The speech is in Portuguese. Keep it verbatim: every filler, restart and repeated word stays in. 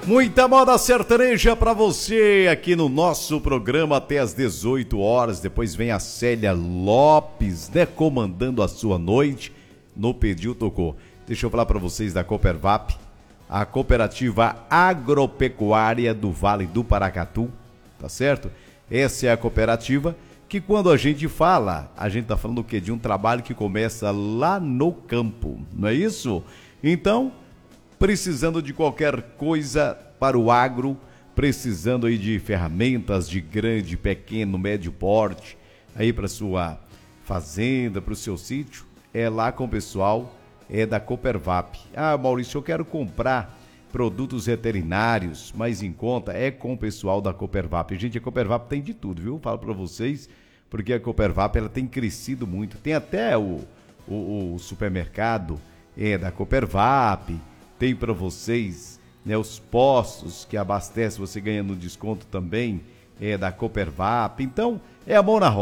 Muita moda sertaneja pra você aqui no nosso programa até às dezoito horas. Depois vem a Célia Lopes, né, comandando a sua noite no Pediu Tocou. Deixa eu falar pra vocês da Coopervap, a cooperativa agropecuária do Vale do Paracatu, tá certo? Essa é a cooperativa que, quando a gente fala, a gente tá falando o quê? De um trabalho que começa lá no campo, não é isso? Então, precisando de qualquer coisa para o agro, precisando aí de ferramentas de grande, pequeno, médio porte, aí para sua fazenda, para o seu sítio, é lá com o pessoal, é da Coopervap. Ah, Maurício, eu quero comprar produtos veterinários, mais em conta, é com o pessoal da Coopervap. Gente, a Coopervap tem de tudo, viu? Falo para vocês, porque a Coopervap, ela tem crescido muito. Tem até o, o, o supermercado é da Coopervap, tem para vocês, né, os postos que abastecem, você ganha no desconto também, é da Coopervap. Então, é a mão na roda.